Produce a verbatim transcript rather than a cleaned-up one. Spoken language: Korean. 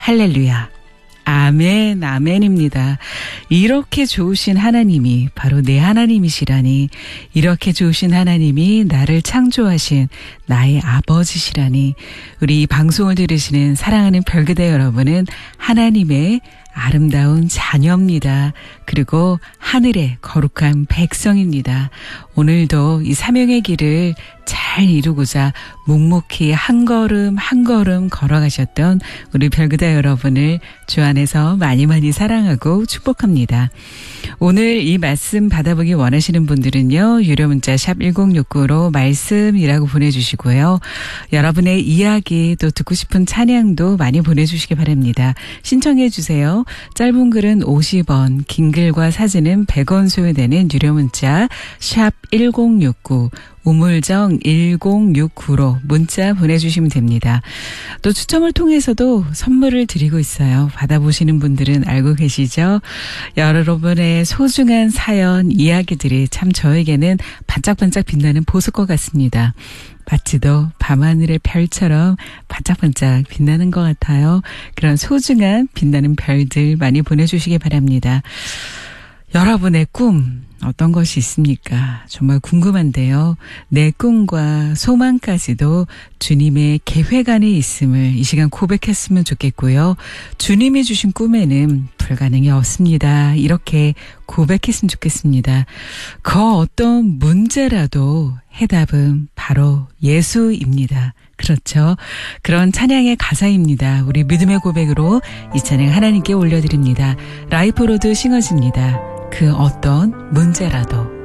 할렐루야. 아멘, 아멘입니다. 이렇게 좋으신 하나님이 바로 내 하나님이시라니, 이렇게 좋으신 하나님이 나를 창조하신 나의 아버지시라니, 우리 이 방송을 들으시는 사랑하는 별그대 여러분은 하나님의 아름다운 자녀입니다. 그리고 하늘의 거룩한 백성입니다. 오늘도 이 사명의 길을 잘 이루고자 묵묵히 한 걸음 한 걸음 걸어가셨던 우리 별그대 여러분을 주 안에서 많이 많이 사랑하고 축복합니다. 오늘 이 말씀 받아보기 원하시는 분들은요, 유료 문자 샵 일공육구로 말씀이라고 보내주시고요. 여러분의 이야기 또 듣고 싶은 찬양도 많이 보내주시기 바랍니다. 신청해 주세요. 짧은 글은 오십 원, 긴 글과 사진은 백 원 소요되는 유료 문자 샵 일공육구, 우물정 일공육구로 문자 보내주시면 됩니다. 또 추첨을 통해서도 선물을 드리고 있어요. 받아보시는 분들은 알고 계시죠? 여러분의 소중한 사연, 이야기들이 참 저에게는 반짝반짝 빛나는 보석과 같습니다. 마치도 밤하늘의 별처럼 반짝반짝 빛나는 것 같아요. 그런 소중한 빛나는 별들 많이 보내주시기 바랍니다. 여러분의 꿈 어떤 것이 있습니까? 정말 궁금한데요. 내 꿈과 소망까지도 주님의 계획 안에 있음을 이 시간 고백했으면 좋겠고요. 주님이 주신 꿈에는 불가능이 없습니다. 이렇게 고백했으면 좋겠습니다. 그 어떤 문제라도 해답은 바로 예수입니다. 그렇죠. 그런 찬양의 가사입니다. 우리 믿음의 고백으로 이 찬양 하나님께 올려드립니다. 라이프 로드 싱어즈입니다. 그 어떤 문제라도.